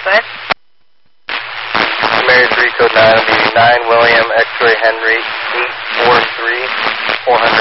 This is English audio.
ahead. Mary 3, code 9, will be 9 William X-ray Henry 843 400.